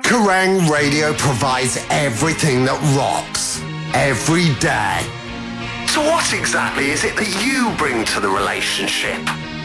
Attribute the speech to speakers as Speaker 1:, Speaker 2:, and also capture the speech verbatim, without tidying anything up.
Speaker 1: Kerrang Radio provides everything that rocks, every day.
Speaker 2: So what exactly is it that you bring to the relationship?